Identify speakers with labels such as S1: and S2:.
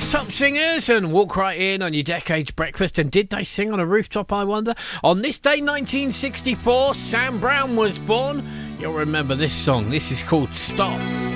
S1: Rooftop Singers and Walk Right In on your Decades Breakfast. And did they sing on a rooftop, I wonder? On this day, 1964, Sam Brown was born. You'll remember this song. This is called Stop.